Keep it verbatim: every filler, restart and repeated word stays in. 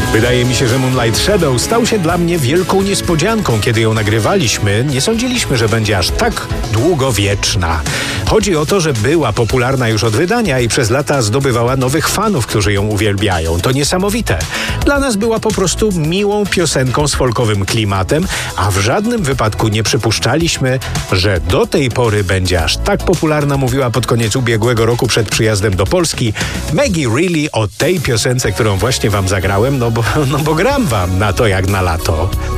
Wydaje mi się, że Moonlight Shadow stał się dla mnie wielką niespodzianką. Kiedy ją nagrywaliśmy, nie sądziliśmy, że będzie aż tak długowieczna. Chodzi o to, że była popularna już od wydania i przez lata zdobywała nowych fanów, którzy ją uwielbiają. To niesamowite. Dla nas była po prostu miłą piosenką z folkowym klimatem, a w żadnym wypadku nie przypuszczaliśmy, że do tej pory będzie aż tak popularna, mówiła pod koniec ubiegłego roku przed przyjazdem do Polski Maggie Reilly o tej piosence, którą właśnie wam zagrałem, no bo, no bo gram wam na to jak na lato.